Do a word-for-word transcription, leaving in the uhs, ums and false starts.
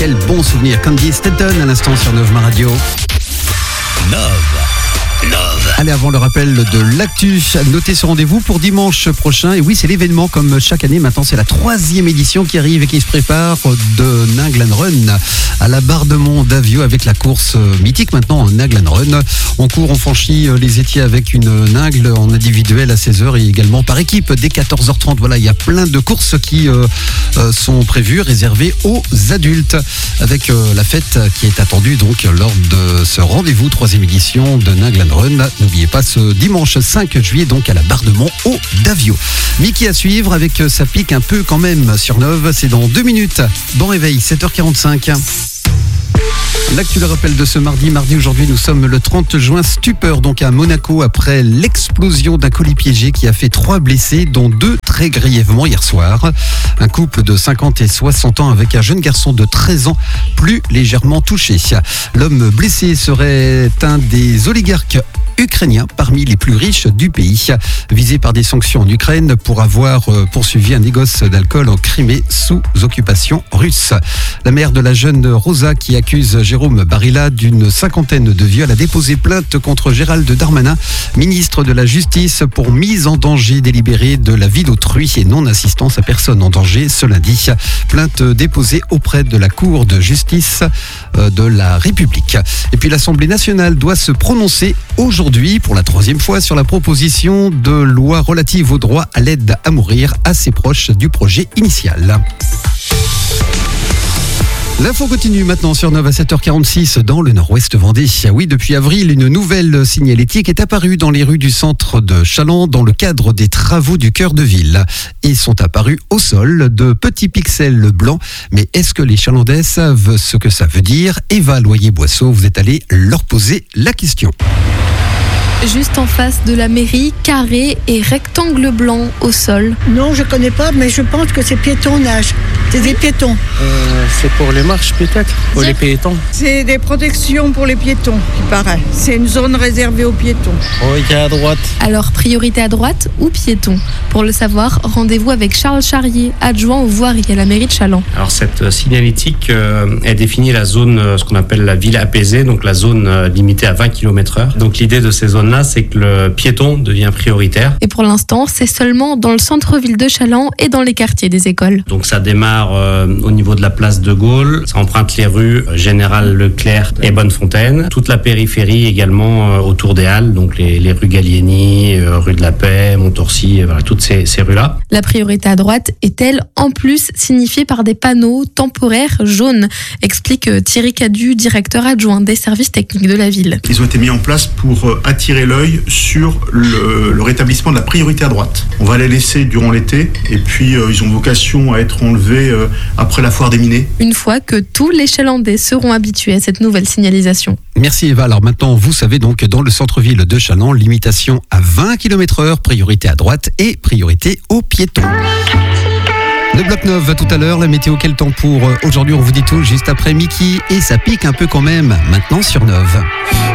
quel bon souvenir. Candy Stanton à l'instant sur Nove Ma Radio. Nove. Nove. Allez, avant le rappel de l'actu, notez ce rendez-vous pour dimanche prochain. Et oui, c'est l'événement comme chaque année. Maintenant, c'est la troisième édition qui arrive et qui se prépare de Naglan Run à la barre de Mont d'Avio avec la course mythique maintenant Naglan Run. On court, on franchit les étiers avec une ningle en individuel à seize heures et également par équipe dès quatorze heures trente. Voilà, il y a plein de courses qui euh, euh, sont prévues, réservées aux adultes avec euh, la fête qui est attendue donc lors de ce rendez-vous troisième édition de Naglan Run. N'oubliez pas ce dimanche cinq juillet donc à la barre de Mont au d'Avio. Mickey à suivre avec sa pique un peu quand même sur Nove. C'est dans deux minutes. Bon réveil, sept heures quarante-cinq. L'actu le rappel de ce mardi. Mardi aujourd'hui, nous sommes le trente juin. Stupeur donc à Monaco après l'explosion d'un colis piégé qui a fait trois blessés, dont deux très grièvement hier soir. Un couple de cinquante et soixante ans avec un jeune garçon de treize ans plus légèrement touché. L'homme blessé serait un des oligarques ukrainien parmi les plus riches du pays, visé par des sanctions en Ukraine pour avoir poursuivi un négoce d'alcool en Crimée sous occupation russe. La mère de la jeune Rosa qui accuse Jérôme Barilla d'une cinquantaine de viols a déposé plainte contre Gérald Darmanin, ministre de la Justice, pour mise en danger délibérée de la vie d'autrui et non-assistance à personne en danger ce lundi. Plainte déposée auprès de la Cour de justice de la République. Et puis l'Assemblée nationale doit se prononcer aujourd'hui Aujourd'hui, pour la troisième fois, sur la proposition de loi relative au droit à l'aide à mourir, assez proche du projet initial. L'info continue maintenant sur Nove à sept heures quarante-six dans le nord-ouest Vendée. Oui, depuis avril, une nouvelle signalétique est apparue dans les rues du centre de Challans dans le cadre des travaux du cœur de ville. Et sont apparus au sol de petits pixels blancs. Mais est-ce que les Chalandais savent ce que ça veut dire? Eva Loyer-Boisseau, vous êtes allée leur poser la question. Juste en face de la mairie, carré et rectangle blanc au sol. Non, je connais pas, mais je pense que c'est piétonnage. C'est des piétons. Euh, c'est pour les marches peut-être, pour les piétons. C'est des protections pour les piétons, il paraît. C'est une zone réservée aux piétons. Ok, à droite. Alors, priorité à droite ou piéton? Pour le savoir, rendez-vous avec Charles Charrier, adjoint aux voiries à la mairie de Challans. Alors, cette signalétique, euh, elle définit la zone, euh, ce qu'on appelle la ville apaisée, donc la zone euh, limitée à vingt kilomètres heure. Donc, l'idée de ces zones là, c'est que le piéton devient prioritaire. Et pour l'instant, c'est seulement dans le centre-ville de Challans et dans les quartiers des écoles. Donc ça démarre euh, au niveau de la place de Gaulle, ça emprunte les rues Général Leclerc et Bonnefontaine, toute la périphérie également euh, autour des Halles, donc les, les rues Gallieni, euh, rue de la Paix, Montorcy, euh, voilà, toutes ces, ces rues-là. La priorité à droite est-elle en plus signifiée par des panneaux temporaires jaunes, explique Thierry Cadu, directeur adjoint des services techniques de la ville. Ils ont été mis en place pour euh, attirer l'œil sur le, le rétablissement de la priorité à droite. On va les laisser durant l'été et puis euh, ils ont vocation à être enlevés euh, après la foire des Minets. Une fois que tous les Chalandais seront habitués à cette nouvelle signalisation. Merci Eva. Alors maintenant, vous savez donc dans le centre-ville de Challans, limitation à vingt kilomètres heure, priorité à droite et priorité aux piétons. Le bloc neuf tout à l'heure, la météo, quel temps pour aujourd'hui? On vous dit tout juste après Mickey et ça pique un peu quand même maintenant sur Nove.